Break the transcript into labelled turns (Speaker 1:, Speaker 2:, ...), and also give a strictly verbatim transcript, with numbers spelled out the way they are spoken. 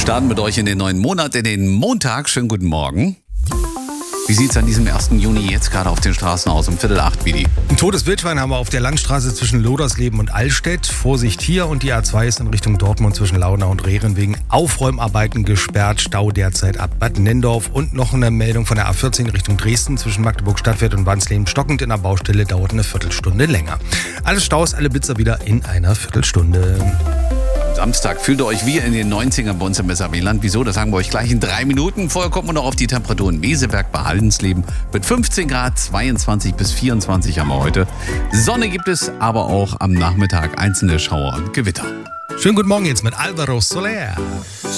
Speaker 1: Starten mit euch in den neuen Monat, in den Montag. Schönen guten Morgen. Wie sieht es an diesem ersten Juni jetzt gerade auf den Straßen aus? Um Viertel acht, Bidi.
Speaker 2: Ein totes Wildschwein haben wir auf der Landstraße zwischen Lodersleben und Allstedt. Vorsicht hier, und die A zwei ist in Richtung Dortmund zwischen Launau und Rehren wegen Aufräumarbeiten gesperrt. Stau derzeit ab Bad Nendorf. Und noch eine Meldung von der A vierzehn Richtung Dresden zwischen Magdeburg-Stadtwert und Wansleben. Stockend in der Baustelle, dauert eine Viertelstunde länger. Alles Staus, alle Blitzer wieder in einer Viertelstunde.
Speaker 1: Samstag fühlt ihr euch wie in den neunzigern bei uns im S R W-Land. Wieso? Das sagen wir euch gleich in drei Minuten. Vorher kommen wir noch auf die Temperatur in Meseberg bei Haldensleben. Mit fünfzehn Grad, zweiundzwanzig bis vierundzwanzig haben wir heute. Sonne gibt es, aber auch am Nachmittag einzelne Schauer und Gewitter.
Speaker 2: Schönen guten Morgen jetzt mit Alvaro Soler.